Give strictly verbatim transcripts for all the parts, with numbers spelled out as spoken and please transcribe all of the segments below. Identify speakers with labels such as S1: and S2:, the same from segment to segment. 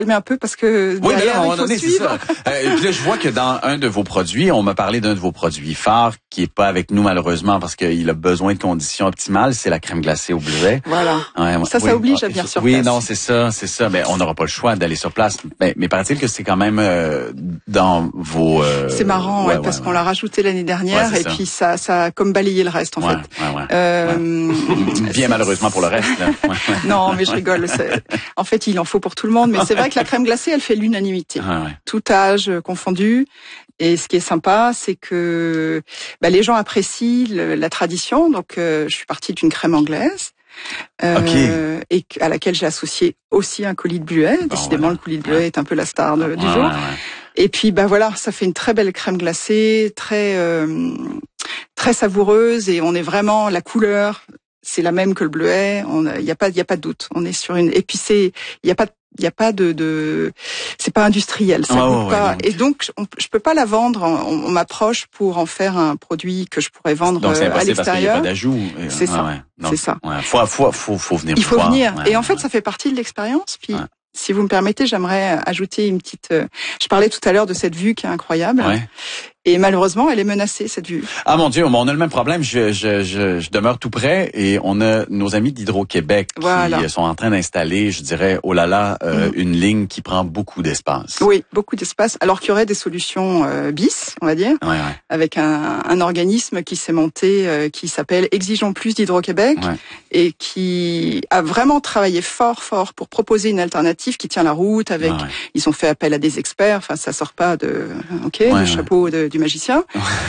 S1: Mais un peu parce que
S2: oui,
S1: derrière,
S2: mais là, à un
S1: il
S2: moment
S1: faut
S2: donné, c'est
S1: suivre.
S2: ça. Euh, et puis là, je vois que dans un de vos produits, on m'a parlé d'un de vos produits phares qui est pas avec nous malheureusement parce qu'il a besoin de conditions optimales, c'est la crème glacée au bleuet.
S1: Voilà.
S2: Ouais,
S1: ça, ça
S2: oui.
S1: oblige à venir sur
S2: oui,
S1: place.
S2: Oui, non, c'est ça, c'est ça. Mais on n'aura pas le choix d'aller sur place. Mais, mais paraît-il que c'est quand même euh, dans vos. Euh,
S1: c'est marrant, ouais, ouais, parce ouais, qu'on ouais. l'a rajouté l'année dernière
S2: ouais,
S1: et
S2: ça.
S1: puis ça, ça a comme balayé le reste en
S2: ouais,
S1: fait.
S2: Ouais, ouais,
S1: euh,
S2: ouais. Bien malheureusement pour le reste. Là. Ouais, ouais.
S1: Non, mais je rigole. En fait, il en faut pour tout le monde. Mais c'est vrai que la crème glacée, elle fait l'unanimité,
S2: ouais, ouais.
S1: tout âge confondu. Et ce qui est sympa, c'est que bah, les gens apprécient le, la tradition. Donc, euh, je suis partie d'une crème anglaise. Euh,
S2: okay.
S1: Et à laquelle j'ai associé aussi un coulis de bleuet. Bon, Décidément, voilà. le coulis de bleuet ouais. est un peu la star de, du
S2: ouais,
S1: jour.
S2: Ouais, ouais.
S1: Et puis, bah voilà, ça fait une très belle crème glacée, très euh, très savoureuse, et on est vraiment la couleur, c'est la même que le bleuet. Il y a pas, il y a pas de doute. On est sur une. Et puis c'est, il y a pas de Il y a pas de, de c'est pas industriel, ça
S2: oh,
S1: goûte
S2: ouais,
S1: pas.
S2: donc.
S1: Et donc, on, je peux pas la vendre. On, on m'approche pour en faire un produit que je pourrais vendre
S2: donc, c'est
S1: à l'extérieur.
S2: Parce qu'il y a pas d'ajout.
S1: C'est ça.
S2: Ouais, ouais.
S1: C'est ça.
S2: Ouais. Faut, faut, faut, faut venir.
S1: Il faut
S2: voir.
S1: venir.
S2: Ouais,
S1: et en
S2: ouais,
S1: fait,
S2: ouais.
S1: ça fait partie de l'expérience. Puis,
S2: ouais.
S1: si vous me permettez, j'aimerais ajouter une petite. Je parlais tout à l'heure de cette vue qui est incroyable.
S2: Ouais.
S1: Et malheureusement, elle est menacée, cette vue.
S2: Ah mon Dieu, on a le même problème. Je, je, je, je demeure tout près et on a nos amis d'Hydro-Québec
S1: voilà.
S2: qui sont en train d'installer, je dirais, oh là là, euh, mmh. une ligne qui prend beaucoup d'espace.
S1: Oui, beaucoup d'espace. Alors qu'il y aurait des solutions euh, bis, on va dire,
S2: ouais, ouais.
S1: avec un, un organisme qui s'est monté, euh, qui s'appelle Exigeons plus d'Hydro-Québec
S2: ouais.
S1: et qui a vraiment travaillé fort, fort pour proposer une alternative qui tient la route. Avec,
S2: ouais, ouais.
S1: Ils ont fait appel à des experts. Enfin, ça sort pas de, ok,
S2: ouais,
S1: du
S2: ouais.
S1: chapeau de, du magicien.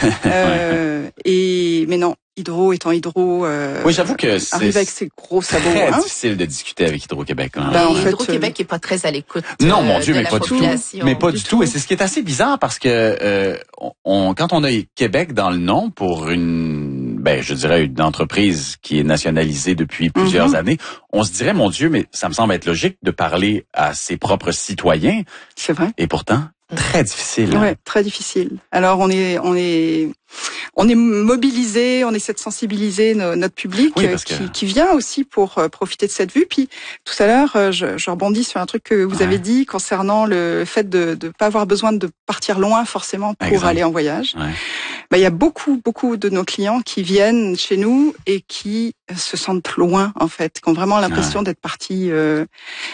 S1: euh, et mais non, Hydro étant Hydro, euh,
S2: oui, j'avoue que c'est
S1: arrive avec ses gros sabots.
S2: Très
S1: hein.
S2: difficile de discuter avec Hydro-Québec. Hein.
S3: Ben, en fait, Hydro-Québec euh... est pas très à l'écoute.
S2: Non,
S3: euh,
S2: mon Dieu, mais
S3: la
S2: pas du tout. Mais pas du, du tout. tout. Et c'est ce qui est assez bizarre parce que euh, on, quand on a Québec dans le nom pour une, ben, je dirais une entreprise qui est nationalisée depuis plusieurs mm-hmm. années, on se dirait, mon Dieu, mais ça me semble être logique de parler à ses propres citoyens.
S1: C'est vrai.
S2: Et pourtant. Très difficile.
S1: Hein. Ouais, très difficile. Alors on est, on est, on est mobilisé, on essaie de sensibiliser no, notre public
S2: oui,
S1: qui,
S2: que...
S1: qui vient aussi pour euh, profiter de cette vue. Puis tout à l'heure, je, je rebondis sur un truc que vous
S2: ouais. avez
S1: dit concernant le fait de ne pas avoir besoin de partir loin forcément pour
S2: exact.
S1: aller en voyage.
S2: Ouais.
S1: Ben, il y a beaucoup, beaucoup de nos clients qui viennent chez nous et qui se sentent loin en fait, qui ont vraiment l'impression ouais. d'être partis. Euh,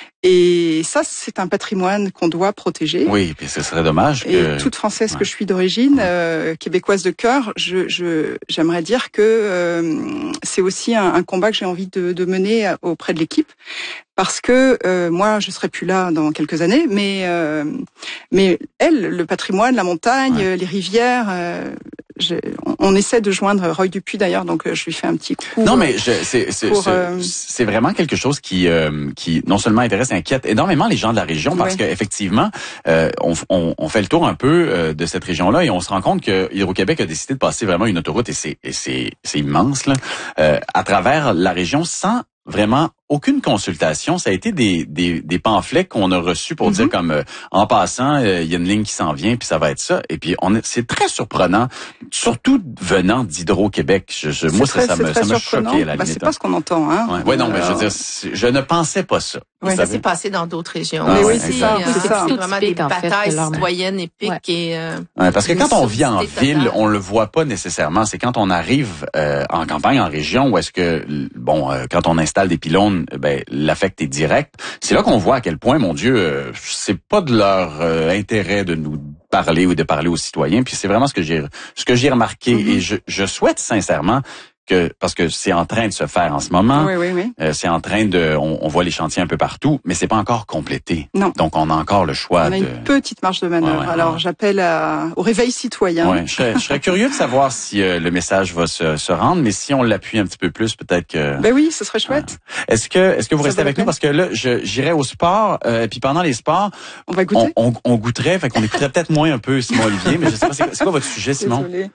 S1: Et ça, c'est un patrimoine qu'on doit protéger.
S2: Oui, puis ce serait dommage que...
S1: Et toute française ouais. que je suis d'origine, euh, québécoise de cœur, je, je, j'aimerais dire que euh, c'est aussi un, un combat que j'ai envie de, de mener auprès de l'équipe. Parce que euh, moi, je serai plus là dans quelques années, mais euh, mais elle, le patrimoine, la montagne, ouais. les rivières, euh, je, on, on essaie de joindre Roy Dupuis d'ailleurs, donc euh, je lui fais un petit coup.
S2: Non, mais je, c'est c'est,
S1: pour,
S2: c'est,
S1: euh,
S2: c'est vraiment quelque chose qui euh, qui non seulement intéresse, inquiète énormément les gens de la région, parce ouais. qu'effectivement, euh, on, on on fait le tour un peu euh, de cette région-là et on se rend compte que Hydro-Québec a décidé de passer vraiment une autoroute et c'est et c'est c'est immense là, euh, à travers la région sans vraiment aucune consultation. Ça a été des des, des pamphlets qu'on a reçus pour mm-hmm. dire comme euh, en passant, il euh, y a une ligne qui s'en vient puis ça va être ça. Et puis on est, c'est très surprenant, surtout venant d'Hydro-Québec. Je, je, moi
S1: très,
S2: ça, ça me ça m'a choqué à la
S1: bah,
S2: limite.
S1: C'est pas ce qu'on entend, hein.
S2: Ouais, ouais non, mais je veux dire, je ne pensais pas ça.
S3: Oui, ça s'est passé dans d'autres régions.
S1: Ah,
S3: oui,
S1: oui, c'est ça.
S3: C'est,
S1: c'est, ça.
S3: c'est vraiment des
S4: en fait,
S3: batailles citoyennes épiques
S4: ouais.
S3: et. Euh,
S2: ouais, parce que quand on vit en ville, total. On le voit pas nécessairement. C'est quand on arrive euh, en campagne, en région, où est-ce que bon, euh, quand on installe des pylônes, ben l'affect est direct. C'est là qu'on voit à quel point, mon Dieu, euh, c'est pas de leur euh, intérêt de nous parler ou de parler aux citoyens. Puis c'est vraiment ce que j'ai ce que j'ai remarqué mm-hmm. et je, je souhaite sincèrement. Que, parce que c'est en train de se faire en ce moment.
S1: Oui, oui, oui.
S2: Euh, c'est en train de, on, on voit les chantiers un peu partout, mais c'est pas encore complété.
S1: Non.
S2: Donc on a encore le choix.
S1: On a
S2: de...
S1: une petite marge de manœuvre. Ouais, ouais, Alors ouais. j'appelle à, au réveil citoyen.
S2: Ouais, je serais, je serais curieux de savoir si euh, le message va se, se rendre, mais si on l'appuie un petit peu plus, peut-être que.
S1: Ben oui, ce serait chouette.
S2: Euh, est-ce que, est-ce que vous Ça restez avec nous parce que là, je, j'irai au sport, euh, et puis pendant les sports,
S1: on va goûter.
S2: On, on, on goûterait, fait qu'on écouterait peut-être moins un peu Simon Olivier, mais je sais pas, c'est, c'est quoi votre sujet, Simon?
S1: Désolé.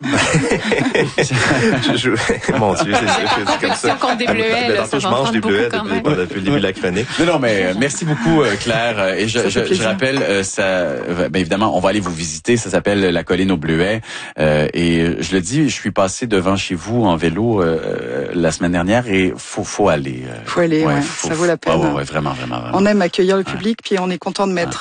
S5: je joue. Mon Dieu, c'est sûr.
S4: C'est comme ça. Contre des bleuets, là,
S5: je mange des bleuets depuis, depuis le début de la chronique.
S2: Non, non, mais euh, merci beaucoup, euh, Claire. Et je, je, je rappelle, euh, ça, ben évidemment, on va aller vous visiter. Ça s'appelle la colline aux bleuets. Euh, et je le dis, je suis passé devant chez vous en vélo euh, la semaine dernière et faut, faut aller. Euh,
S1: faut aller, ouais, ouais faut, ça vaut la peine.
S2: Ouais, ouais, ouais, vraiment, vraiment, vraiment.
S1: On aime accueillir le public, ouais. puis on est content de mettre